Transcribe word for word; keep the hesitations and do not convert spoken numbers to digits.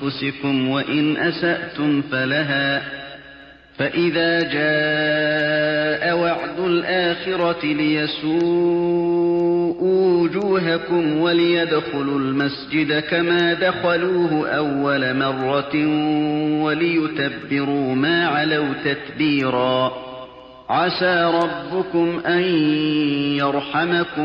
أنفسكم وإن أسأتم فلها فإذا جاء وعد الآخرة ليسوءوا وجوهكم وليدخلوا المسجد كما دخلوه أول مرة وليتبروا ما علوا تتبيرا عسى ربكم أن يرحمكم